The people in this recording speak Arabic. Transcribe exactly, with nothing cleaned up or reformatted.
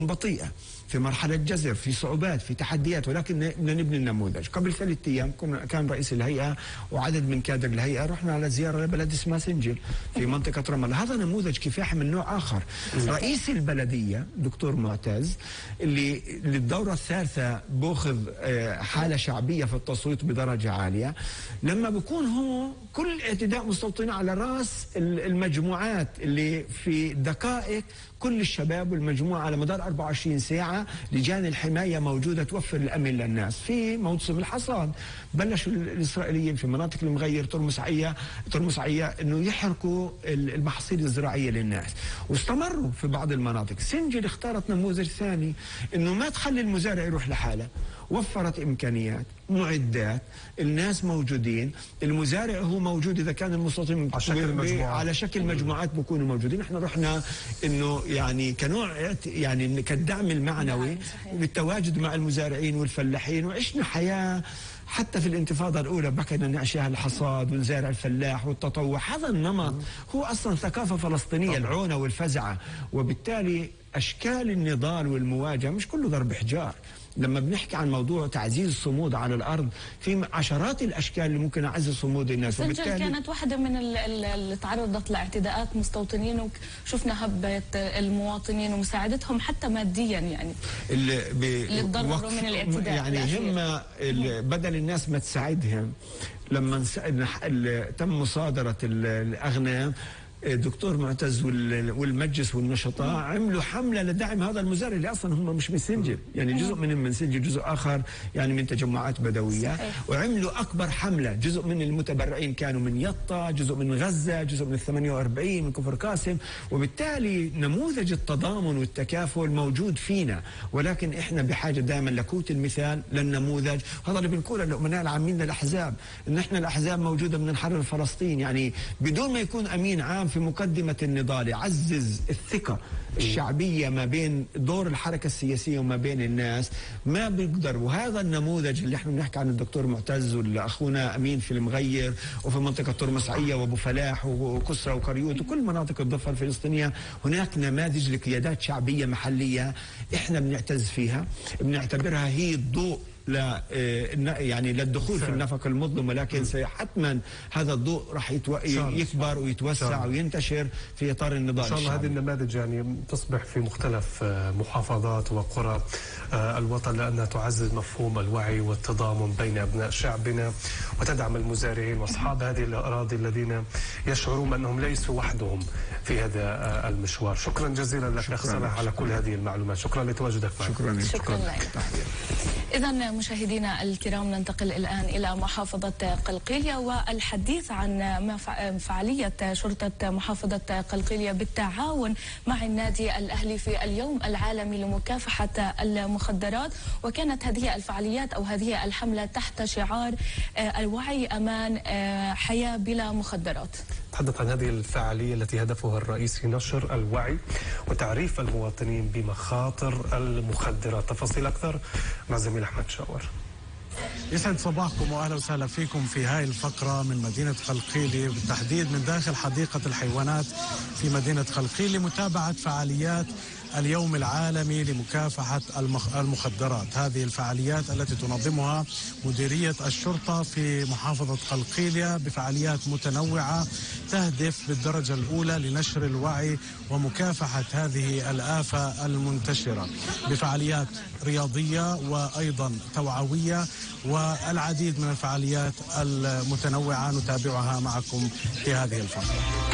بطيئة، في مرحلة جزر، في صعوبات، في تحديات، ولكن بدنا نبني النموذج. قبل ثلاث أيام كان رئيس الهيئة وعدد من كادر الهيئة رحنا على زيارة لبلد اسمها سنجل في منطقة رام الله. هذا نموذج كفاح من نوع آخر. رئيس البلدية دكتور معتز اللي للدورة الثالثة بأخذ حالة شعبية في التصويت بدرجة عالية، لما بيكون هو كل اعتداء مستوطنين على رأس المجموعات اللي في دقائق كل الشباب والمجموعة على مدار أربعة وعشرين ساعة لجان الحماية موجودة توفر الأمن للناس. في موسم الحصاد بلشوا الإسرائيليين في مناطق المغير ترمسعية ترمسعية إنه يحرقوا المحاصيل الزراعية للناس، واستمروا في بعض المناطق. سنجل اختارت نموذج ثاني، إنه ما تخلي المزارع يروح لحاله، وفرت إمكانيات، معدات، الناس موجودين، المزارع هو موجود إذا كان المستوطنين على شكل مجموعات على شكل مجموعات بكونوا موجودين. احنا رحنا إنه يعني كنوع يعني كالدعم المعنوي بالتواجد مع المزارعين والفلاحين، وعشنا حياة حتى في الانتفاضة الأولى بكينا نعشيها الحصاد ونزارع الفلاح والتطوع. هذا النمط هو أصلا ثقافة فلسطينية، العونة والفزعة، وبالتالي أشكال النضال والمواجهة مش كله ضرب حجار. لما بنحكي عن موضوع تعزيز الصمود على الأرض، في عشرات الأشكال اللي ممكن أعزز صمود الناس. وبالتالي كانت واحدة من اللي تعرضت لاعتداءات مستوطنين، وشفنا هبة المواطنين ومساعدتهم حتى ماديا، يعني اللي, اللي تضرروا من الاعتداء. يعني هم بدل الناس ما تساعدهم لما تم مصادرة الأغنام، الدكتور معتز والمجلس والنشطاء عملوا حملة لدعم هذا المزارع اللي أصلا هم مش من سنجل، يعني جزء منهم من سنجل، جزء آخر يعني من تجمعات بدوية. صحيح. وعملوا أكبر حملة، جزء من المتبرعين كانوا من يطا، جزء من غزة، جزء من الثمانية وأربعين من كفر قاسم. وبالتالي نموذج التضامن والتكافل موجود فينا، ولكن إحنا بحاجة دائما لقوة المثال للنموذج. هذا اللي بنقوله للأمناء العامين للأحزاب، إن إحنا الأحزاب موجودة من نحرر فلسطين، يعني بدون ما يكون أمين عام في مقدمة النضال يعزز الثقة الشعبية ما بين دور الحركة السياسية وما بين الناس، ما بيقدر. وهذا النموذج اللي احنا بنحكي عن الدكتور معتز والأخونا أمين في المغير وفي منطقة ترمسعية وأبو فلاح وكسرى وكريوت وكل مناطق الضفة الفلسطينية، هناك نماذج لقيادات شعبية محلية احنا بنعتز فيها، بنعتبرها هي الضوء لا يعني للدخول في النفق المظلم، ولكن حتما هذا الضوء راح يتو... يكبر ويتوسع وينتشر في اطار النضال. ان شاء الله هذه النماذج يعني تصبح في مختلف محافظات وقرى الوطن، لانها تعزز مفهوم الوعي والتضامن بين ابناء شعبنا، وتدعم المزارعين واصحاب هذه الاراضي الذين يشعرون بانهم ليسوا وحدهم في هذا المشوار. شكرا جزيلا لك اخ صلاح على كل هذه المعلومات، شكرا لتواجدك معنا. شكرا شكرا, شكرا لك. إذا مشاهدينا الكرام، ننتقل الآن إلى محافظة قلقيلية والحديث عن فعالية شرطة محافظة قلقيلية بالتعاون مع النادي الأهلي في اليوم العالمي لمكافحة المخدرات. وكانت هذه الفعاليات أو هذه الحملة تحت شعار الوعي أمان حياة بلا مخدرات. تحدث عن هذه الفعالية التي هدفها الرئيسي نشر الوعي وتعريف المواطنين بمخاطر المخدرات. تفاصيل أكثر مع زميل أحمد شاور. يسعد صباحكم واهلا وسهلا فيكم في هاي الفقره من مدينه قلقيلية، بالتحديد من داخل حديقه الحيوانات في مدينه قلقيلية، لمتابعه فعاليات اليوم العالمي لمكافحة المخدرات. هذه الفعاليات التي تنظمها مديرية الشرطة في محافظة قلقيلية بفعاليات متنوعة تهدف بالدرجة الأولى لنشر الوعي ومكافحة هذه الآفة المنتشرة، بفعاليات رياضية وأيضا توعوية والعديد من الفعاليات المتنوعة نتابعها معكم في هذه الفقرة.